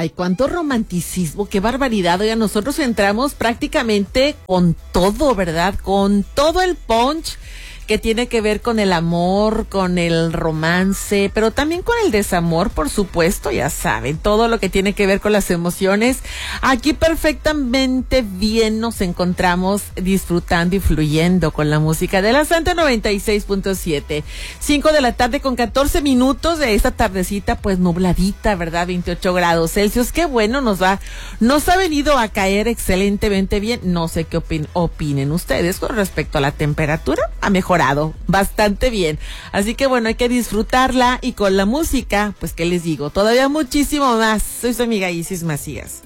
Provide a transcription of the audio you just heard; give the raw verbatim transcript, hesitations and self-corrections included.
Ay, cuánto romanticismo, qué barbaridad. Oiga, nosotros entramos prácticamente con todo, ¿verdad? Con todo el punch que tiene que ver con el amor, con el romance, pero también con el desamor, por supuesto, ya saben, todo lo que tiene que ver con las emociones. Aquí perfectamente bien nos encontramos disfrutando y fluyendo con la música de la Santa noventa y seis punto siete. Cinco de la tarde con catorce minutos de esta tardecita, pues nubladita, ¿verdad? veintiocho grados Celsius. Qué bueno, nos va, nos ha venido a caer excelentemente bien. No sé qué opin, opinen ustedes con respecto a la temperatura. A mejor bastante bien, así que bueno, hay que disfrutarla y con la música, pues qué les digo, todavía muchísimo más. Soy su amiga Isis Macías.